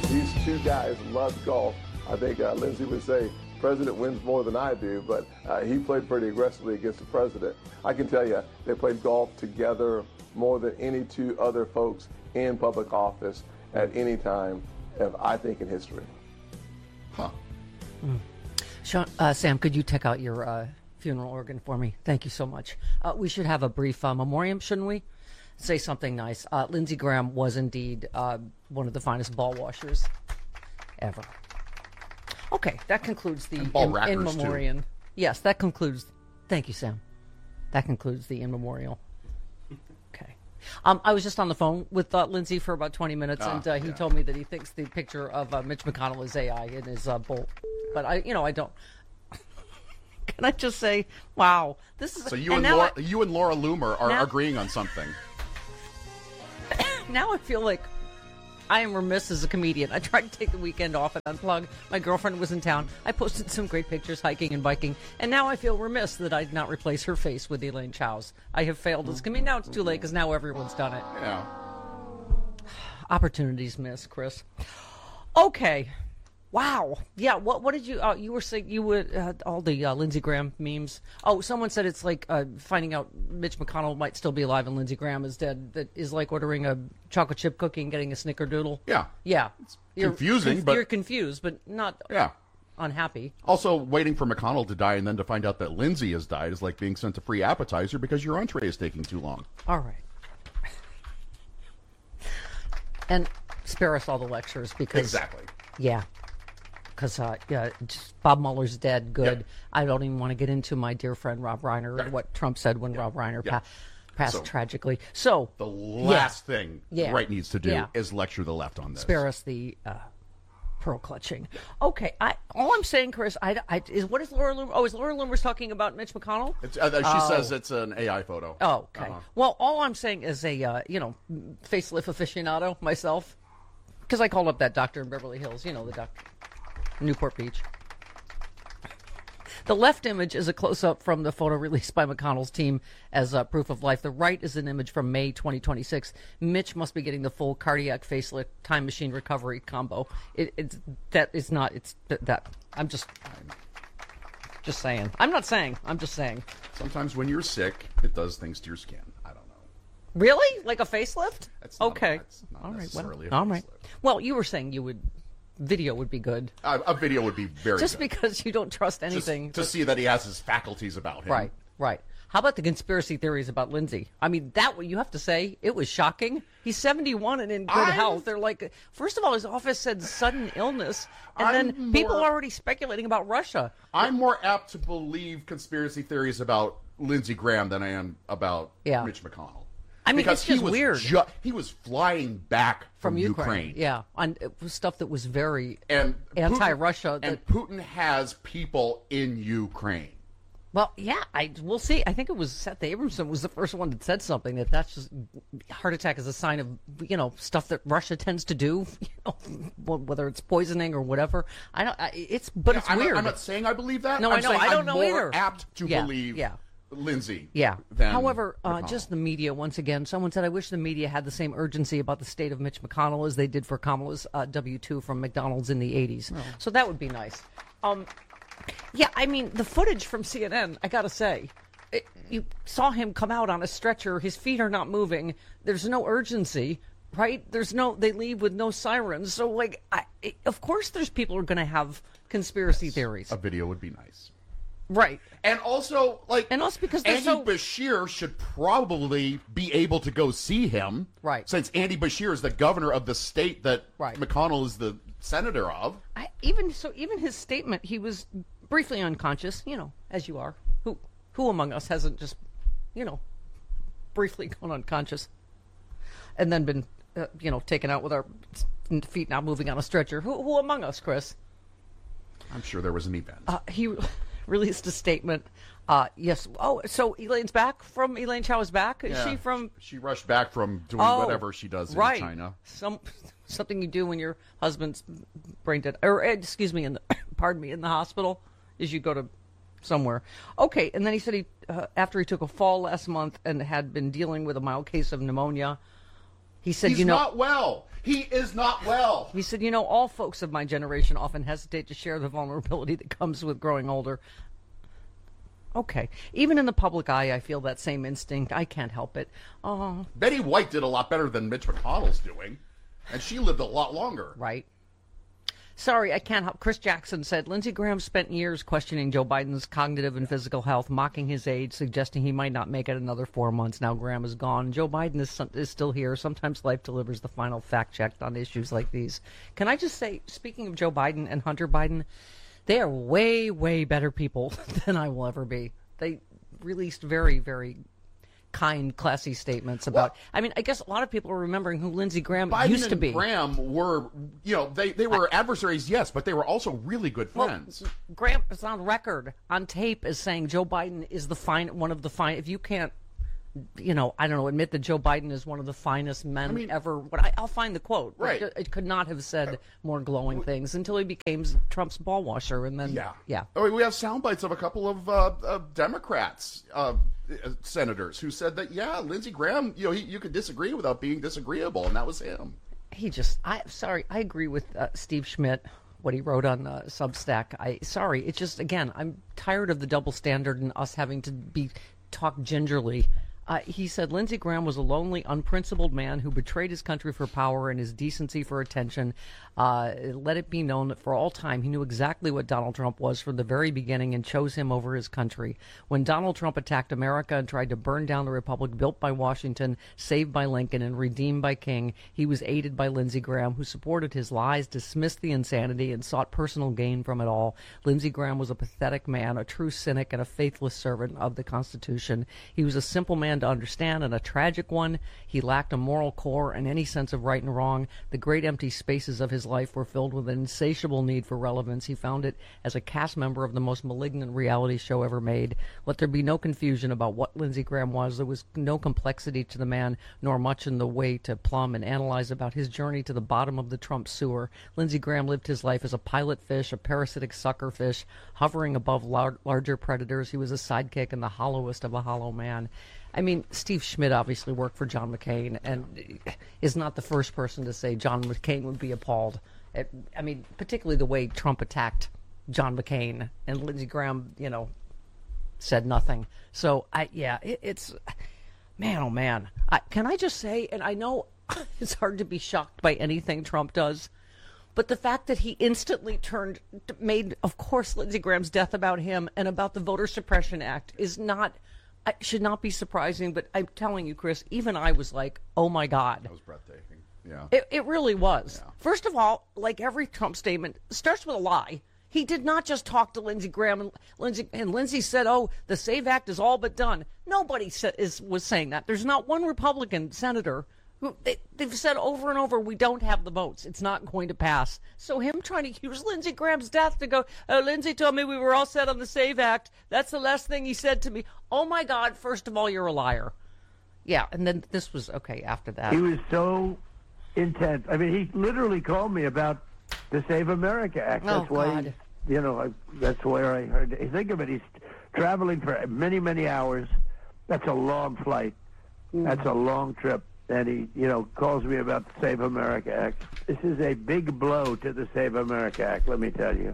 These two guys loved golf. I think Lindsey would say, president wins more than I do, but he played pretty aggressively against the president. I can tell you, they played golf together more than any two other folks in public office at any time, I think, in history. Huh. Sean, Sam, could you take out your funeral organ for me? Thank you so much. We should have a brief memoriam, shouldn't we? Say something nice. Lindsey Graham was indeed one of the finest ball washers ever. Okay, that concludes the in memoriam. Yes, that concludes. Thank you, Sam. That concludes the in memorial. Okay. I was just on the phone with Lindsey for about 20 minutes, and he told me that he thinks the picture of Mitch McConnell is AI in his bowl. But I don't. Can I just say, wow, this is. So you and Laura Loomer are agreeing on something. Now I feel like I am remiss as a comedian. I tried to take the weekend off and unplug. My girlfriend was in town. I posted some great pictures hiking and biking, and now I feel remiss that I did not replace her face with Elaine Chao's. I have failed as a comedian. Now it's too late because now everyone's done it. Yeah. Opportunities missed, Chris. Okay. Wow. Yeah. What did you? You were saying you would all the Lindsey Graham memes. Oh, someone said it's like finding out Mitch McConnell might still be alive and Lindsey Graham is dead. That is like ordering a chocolate chip cookie and getting a snickerdoodle. Yeah. Yeah. It's confusing, but you're confused, but not unhappy. Also, waiting for McConnell to die and then to find out that Lindsey has died is like being sent a free appetizer because your entree is taking too long. All right. And spare us all the lectures because exactly. Yeah. Because just Bob Mueller's dead. Good. Yep. I don't even want to get into my dear friend Rob Reiner and what Trump said when Rob Reiner passed tragically. So the last thing the right needs to do is lecture the left on this. Spare us the pearl clutching. Okay. All I'm saying, Chris, is what is Laura Loomer? Oh, is Laura Loomer's talking about Mitch McConnell? She says it's an AI photo. Oh, okay. Well, all I'm saying is a facelift aficionado myself, because I called up that doctor in Beverly Hills. You know the doctor. Newport Beach. The left image is a close-up from the photo released by McConnell's team as proof of life. The right is an image from May 2026. Mitch must be getting the full cardiac facelift time machine recovery combo. I'm just saying. I'm not saying. I'm just saying. Sometimes when you're sick, it does things to your skin. I don't know. Really? Like a facelift? That's not all right. Necessarily all right. Well, you were saying you would. Video would be good. A video would be very just good. Because you don't trust anything. Just to see that he has his faculties about him. Right. How about the conspiracy theories about Lindsey? I mean, that you have to say, it was shocking. He's 71 and in good health. They're like, first of all, his office said sudden illness, and then people are already speculating about Russia. I'm more apt to believe conspiracy theories about Lindsey Graham than I am about Mitch McConnell. I mean, because it's just weird. He was flying back from Ukraine. Yeah, on stuff that was very anti-Russia. And Putin has people in Ukraine. Well, yeah, we'll see. I think it was Seth Abramson was the first one that said something that's just heart attack is a sign of stuff that Russia tends to do. Whether it's poisoning or whatever. It's weird. I'm not saying I believe that. No, I know. I don't know either. I'm more apt to believe. Yeah. Lindsey. Yeah. However, just the media, once again, someone said, I wish the media had the same urgency about the state of Mitch McConnell as they did for Kamala's W-2 from McDonald's in the 80s. Oh. So that would be nice. Yeah, I mean, the footage from CNN, I got to say, you saw him come out on a stretcher. His feet are not moving. There's no urgency, right? They leave with no sirens. So, of course there's people who are going to have conspiracy theories. A video would be nice. Right. And also, because Andy Bashir should probably be able to go see him. Right. Since Andy Bashir is the governor of the state that McConnell is the senator of. Even his statement, he was briefly unconscious, as you are. Who among us hasn't just, briefly gone unconscious and then been, taken out with our feet now moving on a stretcher? Who among us, Chris? I'm sure there was an event. He released a statement. Yes. Oh, so Elaine Chao is back? Is she from? She rushed back from doing whatever she does in China. Something you do when your husband's brain dead, or excuse me, in the hospital, is you go to somewhere. Okay, and then he said after he took a fall last month and had been dealing with a mild case of pneumonia, he said, he's not well. He is not well. He said, all folks of my generation often hesitate to share the vulnerability that comes with growing older. Okay. Even in the public eye, I feel that same instinct. I can't help it. Oh. Betty White did a lot better than Mitch McConnell's doing, and she lived a lot longer. Right. Sorry, I can't help. Chris Jackson said, Lindsey Graham spent years questioning Joe Biden's cognitive and physical health, mocking his age, suggesting he might not make it another 4 months. Now Graham is gone. Joe Biden is still here. Sometimes life delivers the final fact check on issues like these. Can I just say, speaking of Joe Biden and Hunter Biden, they are way, way better people than I will ever be. They released very, very kind, classy statements about. I guess a lot of people are remembering who Lindsey Graham used to be. Biden and Graham were, they were adversaries, yes, but they were also really good friends. Well, Graham is on record, on tape, as saying Joe Biden is one of the fine. If you can't, admit that Joe Biden is one of the finest men ever. But I'll find the quote. Right. It could not have said more glowing things until he became Trump's ball washer, and then yeah. Oh, we have sound bites of a couple of Democrats. Senators who said that, Lindsey Graham, you could disagree without being disagreeable, and that was him. I agree with Steve Schmidt, what he wrote on Substack. It's just, again, I'm tired of the double standard and us having to be talked gingerly. He said Lindsey Graham was a lonely, unprincipled man who betrayed his country for power and his decency for attention. Let it be known that for all time he knew exactly what Donald Trump was from the very beginning and chose him over his country. When Donald Trump attacked America and tried to burn down the republic built by Washington, saved by Lincoln, and redeemed by King, he was aided by Lindsey Graham, who supported his lies, dismissed the insanity, and sought personal gain from it all. Lindsey Graham was a pathetic man, a true cynic, and a faithless servant of the Constitution. He was a simple man to understand and a tragic one. He lacked a moral core and any sense of right and wrong. The great empty spaces of his life were filled with an insatiable need for relevance. He found it as a cast member of the most malignant reality show ever made. Let there be no confusion about what Lindsey Graham was. There was no complexity to the man, nor much in the way to plumb and analyze about his journey to the bottom of the Trump sewer. Lindsey Graham lived his life as a pilot fish, a parasitic sucker fish, hovering above larger predators. He was a sidekick and the hollowest of a hollow man. Steve Schmidt obviously worked for John McCain and is not the first person to say John McCain would be appalled. Particularly the way Trump attacked John McCain, and Lindsey Graham, said nothing. So, it's, man, oh man. Can I just say, and I know it's hard to be shocked by anything Trump does, but the fact that he instantly made, of course, Lindsey Graham's death about him and about the Voter Suppression Act should not be surprising, but I'm telling you, Chris, even I was like, oh my God. That was breathtaking. Yeah. It really was. Yeah. First of all, like every Trump statement, starts with a lie. He did not just talk to Lindsey Graham, and Lindsey said, oh, the SAVE Act is all but done. Nobody was saying that. There's not one Republican senator they've said over and over, we don't have the votes. It's not going to pass. So him trying to use Lindsey Graham's death to go, Lindsey told me we were all set on the SAVE Act. That's the last thing he said to me. Oh, my God, first of all, you're a liar. Yeah, and then this was, okay, after that. He was so intense. He literally called me about the Save America Act. That's why, that's where I heard it. Think of it. He's traveling for many, many hours. That's a long flight. That's a long trip. And he, calls me about the Save America Act. This is a big blow to the Save America Act, let me tell you.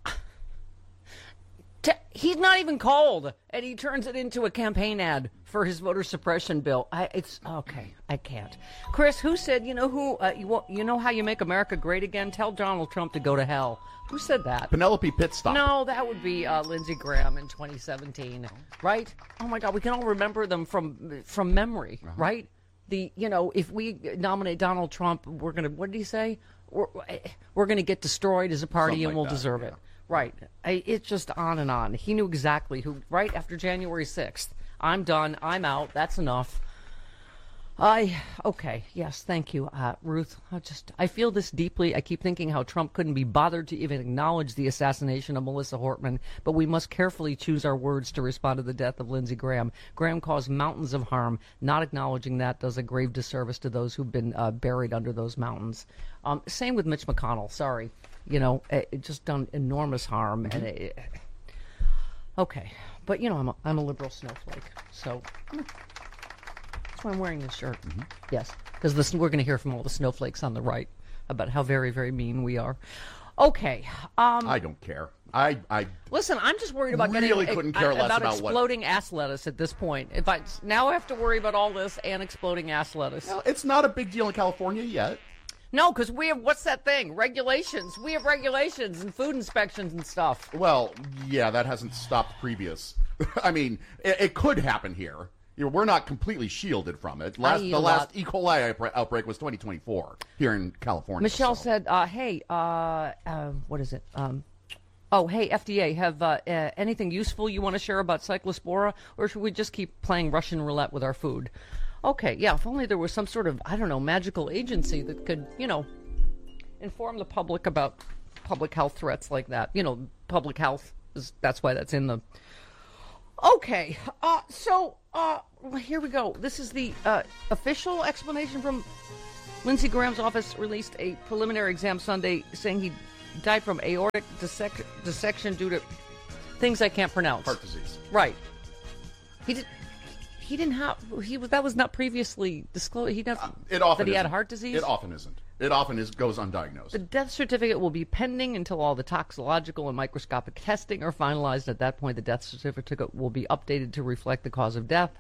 He's not even called, and he turns it into a campaign ad for his voter suppression bill. It's okay. I can't. Chris, who said, you know how you make America great again? Tell Donald Trump to go to hell. Who said that? Penelope Pitstop. No, that would be Lindsey Graham in 2017, right? Oh my God, we can all remember them from memory, right? If we nominate Donald Trump, we're gonna. What did he say? We're gonna get destroyed as a party, something and we'll like that, deserve it. Right. It's just on and on. He knew exactly who. Right after January 6th, I'm done. I'm out. That's enough. Okay. Yes, thank you, Ruth. I feel this deeply. I keep thinking how Trump couldn't be bothered to even acknowledge the assassination of Melissa Hortman, but we must carefully choose our words to respond to the death of Lindsey Graham. Graham caused mountains of harm. Not acknowledging that does a grave disservice to those who've been buried under those mountains. Same with Mitch McConnell. Sorry. It just done enormous harm. And okay. But, I'm a liberal snowflake, so... why I'm wearing this shirt. Mm-hmm. Yes, because we're going to hear from all the snowflakes on the right about how very, very mean we are. Okay. I don't care. I listen. I'm just worried about really couldn't care less about exploding ass lettuce at this point. If I now have to worry about all this and exploding ass lettuce. Well, it's not a big deal in California yet. No, because we have, what's that thing? Regulations. We have regulations and food inspections and stuff. Well, yeah, that hasn't stopped previous. I mean, it could happen here. We're not completely shielded from it. The last E. coli outbreak was 2024 here in California. Michelle said, hey, what is it? Hey, FDA, have anything useful you want to share about Cyclospora, or should we just keep playing Russian roulette with our food? Okay, yeah, if only there was some sort of, I don't know, magical agency that could, inform the public about public health threats like that. Public health, that's why that's in the... Okay, so here we go. This is the official explanation from Lindsey Graham's office. Released a preliminary exam Sunday saying he died from aortic dissection due to things I can't pronounce. Heart disease. Right. That was not previously disclosed. That he had heart disease? It often isn't. It often goes undiagnosed. The death certificate will be pending until all the toxicological and microscopic testing are finalized. At that point, the death certificate will be updated to reflect the cause of death.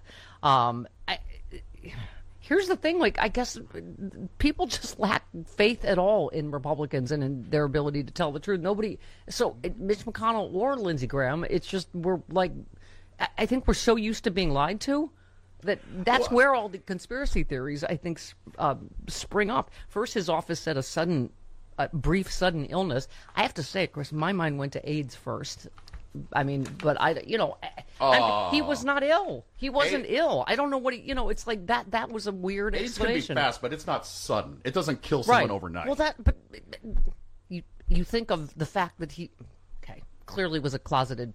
Here's the thing, I guess people just lack faith at all in Republicans and in their ability to tell the truth. Mitch McConnell or Lindsey Graham, it's just, I think we're so used to being lied to that's where all the conspiracy theories, I think, spring up. First, his office said a brief sudden illness. I have to say, Chris, my mind went to AIDS first. I mean, but he was not ill. He wasn't ill. I don't know what it's like that was a weird explanation. AIDS can be fast, but it's not sudden. It doesn't kill someone overnight. Well, but you think of the fact that he clearly was a closeted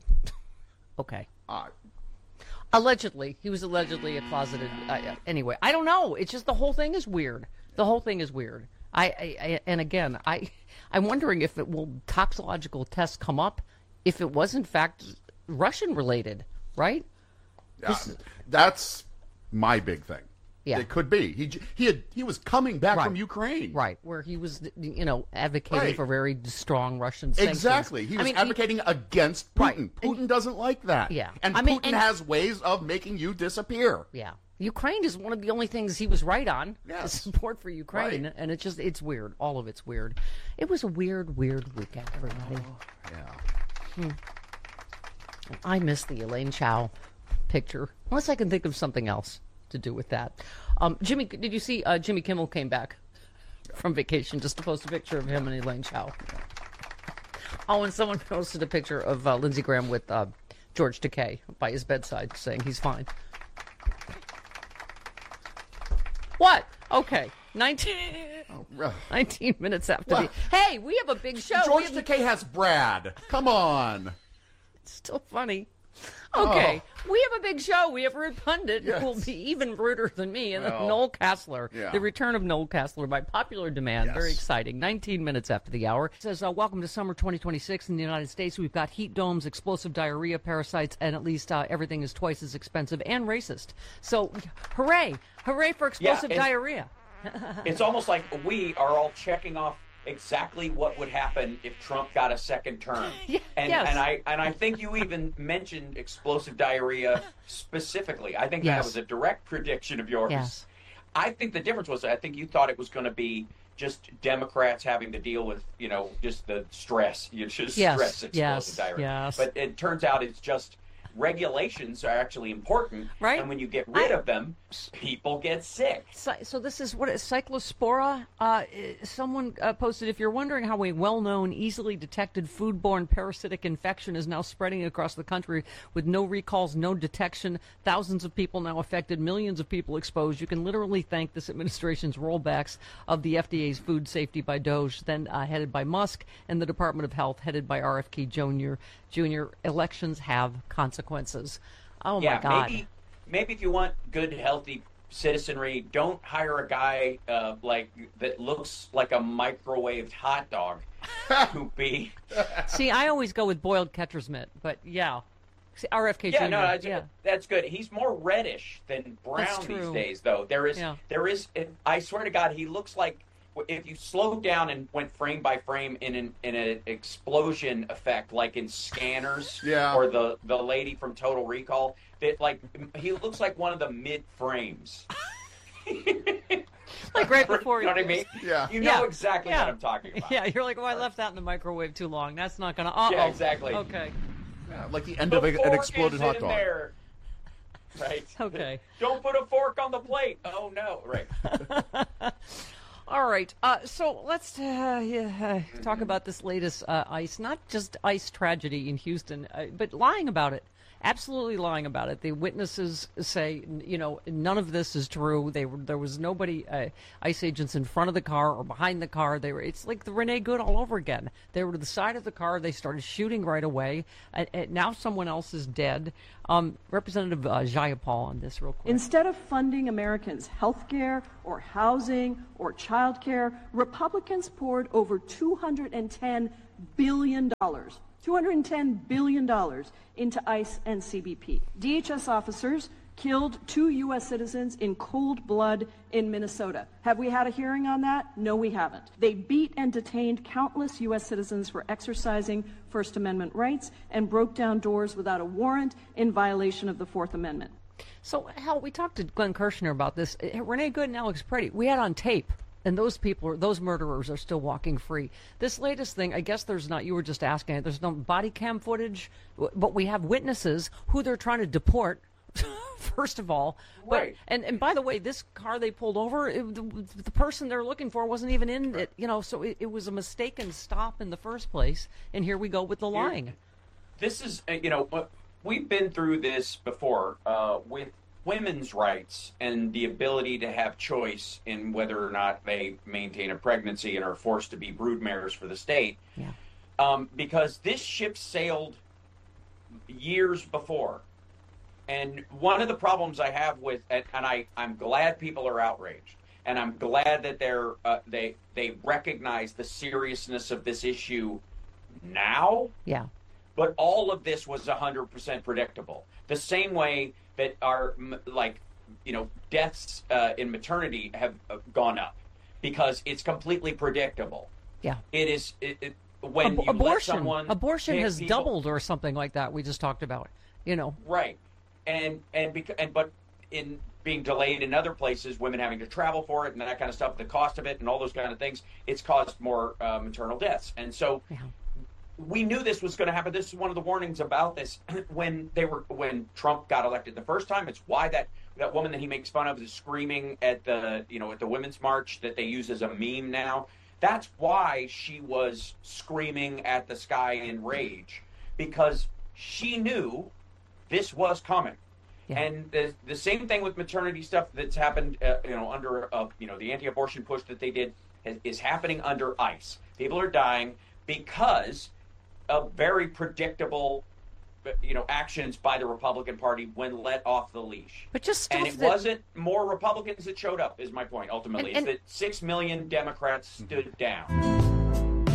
allegedly. He was allegedly a closeted anyway. I don't know. It's just the whole thing is weird. I'm wondering if toxicological tests come up if it was in fact Russian related, right? That's my big thing. Yeah. It could be. He was coming back from Ukraine. Right, where he was, advocating for very strong Russian sanctions. Exactly. He was advocating against Putin. Right. Putin doesn't like that. Yeah. And Putin has ways of making you disappear. Yeah. Ukraine is one of the only things he was right on. Yes. Support for Ukraine. Right. And it's weird. All of it's weird. It was a weird weekend, everybody. Yeah. I miss the Elaine Chao picture. Unless I can think of something else to do with that. Jimmy, did you see Jimmy Kimmel came back from vacation just to post a picture of him and Elaine Chao? Oh, and someone posted a picture of Lindsey Graham with George Takei by his bedside saying he's fine. What? Okay. 19 minutes after the... Hey, we have a big show. George Takei has Brad. Come on. It's still funny. Okay, we have a big show. We have Rude Pundit, who will be even ruder than me, and Noel Casler. Yeah. The return of Noel Casler by popular demand. Yes. Very exciting. 19 minutes after the hour. It says, welcome to summer 2026 in the United States. We've got heat domes, explosive diarrhea, parasites, and at least everything is twice as expensive and racist. So, hooray. Hooray for explosive diarrhea. It's almost like we are all checking off exactly what would happen if Trump got a second term. And I think you even mentioned explosive diarrhea specifically. I think that was a direct prediction of yours. Yes. I think the difference was, I think you thought it was going to be just Democrats having to deal with, just the stress. Stress explosive diarrhea. Yes. But it turns out it's just regulations are actually important, right? And when you get rid of them, people get sick. So this is what is Cyclospora. Someone posted, if you're wondering how a well-known, easily detected foodborne parasitic infection is now spreading across the country with no recalls, no detection, thousands of people now affected, millions of people exposed, you can literally thank this administration's rollbacks of the FDA's food safety by DOJ, then headed by Musk, and the Department of Health headed by RFK Jr. Elections have consequences. Oh my God. Maybe if you want good, healthy citizenry, don't hire a guy that looks like a microwaved hot dog. See, I always go with boiled catcher's mitt, but yeah. RFK Yeah, Jr. no, that's good. He's more reddish than brown these days, though. There is, I swear to God, he looks like, if you slowed down and went frame by frame in an explosion effect, like in Scanners, or the lady from Total Recall, that he looks like one of the mid frames. Like right before you know what I mean? Yeah. You know exactly what I'm talking about. Yeah, you're like, I left that in the microwave too long. That's not going to... Yeah, exactly. Okay. Yeah, like the end of an exploded hot dog. There. Right. Okay. Don't put a fork on the plate. Oh, no. Right. All right. So let's talk about this latest ICE, not just ICE tragedy in Houston, but lying about it. Absolutely lying about it. The witnesses say, none of this is true. There was nobody, ICE agents in front of the car or behind the car. It's like the Renee Good all over again. They were to the side of the car. They started shooting right away. Now someone else is dead. Representative Jayapal on this real quick. Instead of funding Americans' health care or housing or child care, Republicans poured over $210 billion into ICE and CBP. DHS officers killed 2 U.S. citizens in cold blood in Minnesota. Have we had a hearing on that? No, we haven't. They beat and detained countless U.S. citizens for exercising First Amendment rights and broke down doors without a warrant in violation of the Fourth Amendment. So, hell, we talked to Glenn Kirshner about this. Renee Good and Alex Preddy, we had on tape. And those murderers are still walking free. This latest thing, I guess there's not, you were just asking it, there's no body cam footage, but we have witnesses who they're trying to deport, first of all. Right. And by the way, this car they pulled over, the person they're looking for wasn't even in it, so it was a mistaken stop in the first place. And here we go with the lying. This is, we've been through this before with women's rights and the ability to have choice in whether or not they maintain a pregnancy and are forced to be broodmares for the state. Yeah. Because this ship sailed years before. And one of the problems I have with, and I'm glad people are outraged, and I'm glad that they recognize the seriousness of this issue now. Yeah. But all of this was 100% predictable. The same way that our, deaths in maternity have gone up, because it's completely predictable. Yeah. It is, when you let someone... Abortion has doubled or something like that we just talked about, Right. But in being delayed in other places, women having to travel for it and that kind of stuff, the cost of it and all those kind of things, it's caused more maternal deaths. And so... Yeah. We knew this was going to happen. This is one of the warnings about this when Trump got elected the first time. It's why that woman that he makes fun of is screaming at the Women's March that they use as a meme now. That's why she was screaming at the sky in rage, because she knew this was coming. Yeah. And the same thing with maternity stuff that's happened, under the anti-abortion push that they did is happening under ICE. People are dying because of very predictable, actions by the Republican Party when let off the leash. But just and it wasn't more Republicans that showed up, is my point, ultimately. It's that 6 million Democrats stood down.